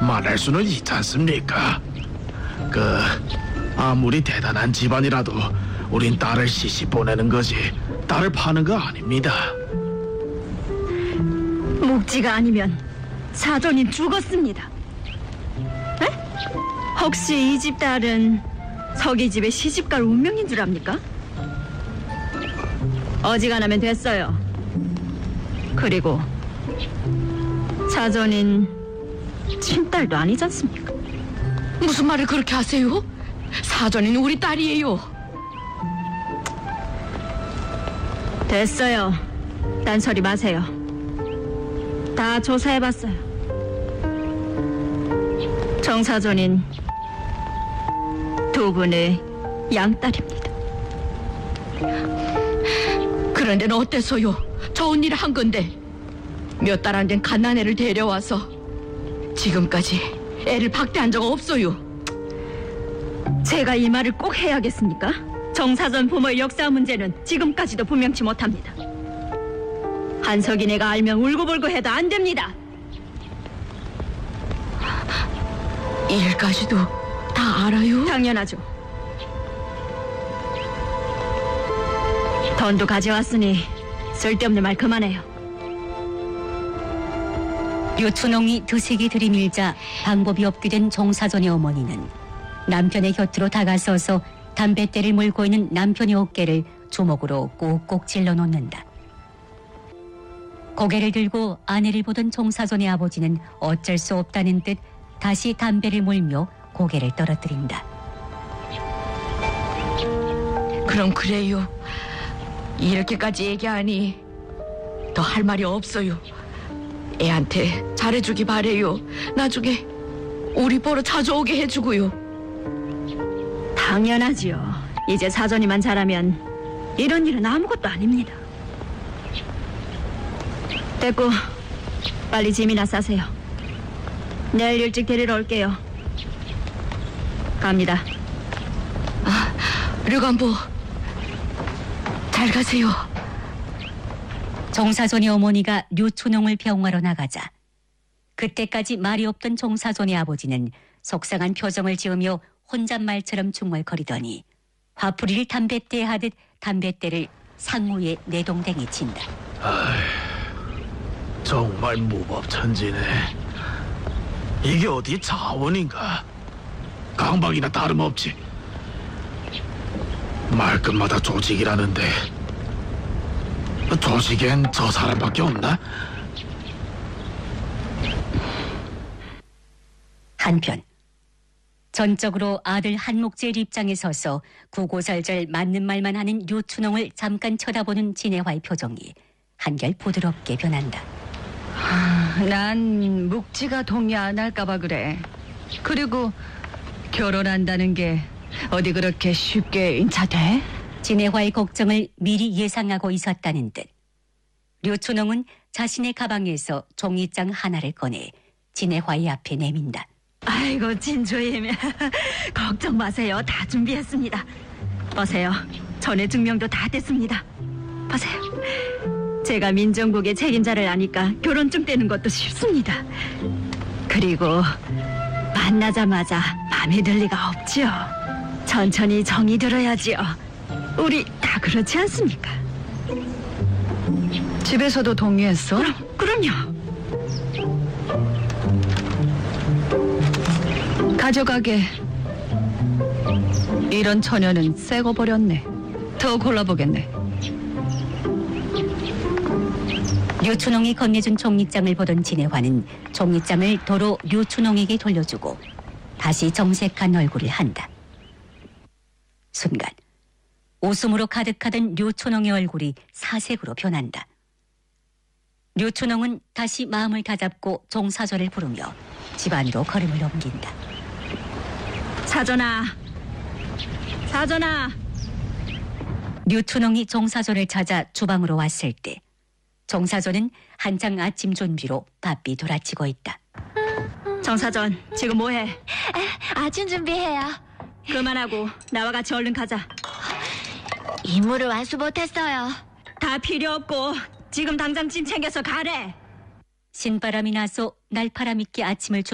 말할 수는 있지 않습니까? 아무리 대단한 집안이라도 우린 딸을 시집 보내는 거지 딸을 파는 거 아닙니다. 묵지가 아니면 사돈이 죽었습니다. 에? 혹시 이 집 딸은 서기 집에 시집갈 운명인 줄 압니까? 어지간하면 됐어요. 그리고 사돈인 친딸도 아니지 않습니까? 무슨 말을 그렇게 하세요? 사전인 우리 딸이에요. 됐어요. 딴소리 마세요. 다 조사해봤어요. 정사전인 두 분의 양딸입니다. 그런데 어때서요? 좋은 일을 한 건데 몇 달 안 된 갓난애를 데려와서 지금까지 애를 박대한 적 없어요. 제가 이 말을 꼭 해야겠습니까? 정사전 부모의 역사 문제는 지금까지도 분명치 못합니다. 한석이네가 알면 울고불고 해도 안 됩니다. 일까지도 다 알아요? 당연하죠. 돈도 가져왔으니 쓸데없는 말 그만해요. 류춘홍이 두색이 들이밀자 방법이 없게 된 정사전의 어머니는 남편의 곁으로 다가서서 담뱃대를 물고 있는 남편의 어깨를 주먹으로 꾹꾹 찔러 놓는다. 고개를 들고 아내를 보던 정사전의 아버지는 어쩔 수 없다는 듯 다시 담배를 물며 고개를 떨어뜨린다. 그럼 그래요. 이렇게까지 얘기하니 더 할 말이 없어요. 애한테 잘해주기 바래요. 나중에 우리 보러 자주 오게 해주고요. 당연하지요. 이제 사전이만 잘하면 이런 일은 아무것도 아닙니다. 됐고 빨리 짐이나 싸세요. 내일 일찍 데리러 올게요. 갑니다. 류관보 잘 가세요. 정사전의 어머니가 류춘홍을 병하러 나가자 그때까지 말이 없던 정사전의 아버지는 속상한 표정을 지으며 혼잣말처럼 중얼거리더니 화풀이를 담뱃대에 하듯 담뱃대를 상우에 내동댕이 친다. 정말 무법천지네. 이게 어디 자원인가? 강박이나 다름없지. 말끝마다 조직이라는데 조직엔 저 사람밖에 없나? 한편 전적으로 아들 한목재의 입장에 서서 구고절절 맞는 말만 하는 류춘홍을 잠깐 쳐다보는 진혜화의 표정이 한결 부드럽게 변한다. 난 묵지가 동의 안 할까봐 그래. 그리고 결혼한다는 게 어디 그렇게 쉽게 인차돼? 진혜화의 걱정을 미리 예상하고 있었다는 듯 류춘홍은 자신의 가방에서 종이장 하나를 꺼내 진혜화의 앞에 내민다. 아이고 진조임. 걱정 마세요. 다 준비했습니다. 보세요. 전에 증명도 다 됐습니다. 보세요. 제가 민정국의 책임자를 아니까 결혼증 떼는 것도 쉽습니다. 그리고 만나자마자 마음에 들 리가 없지요. 천천히 정이 들어야지요. 우리 다 그렇지 않습니까? 집에서도 동의했어? 그럼요. 가져가게. 이런 처녀는 새거 버렸네. 더 골라보겠네. 류춘홍이 건네준 종이장을 보던 진혜화는 종이장을 도로 류춘홍에게 돌려주고 다시 정색한 얼굴을 한다. 순간 웃음으로 가득하던 류춘홍의 얼굴이 사색으로 변한다. 류춘홍은 다시 마음을 다잡고 종사절을 부르며 집 안으로 걸음을 옮긴다. 사전아. 사전아. 류춘홍이 종사절을 찾아 주방으로 왔을 때 정사전은 한창 아침 준비로 바삐 돌아치고 있다. 정사전, 지금 뭐해? 아침 준비해요. 그만하고 나와 같이 얼른 가자. 임무를 완수 못했어요. 다 필요 없고 지금 당장 짐 챙겨서 가래. 신바람이 나서 날파람 있게 아침을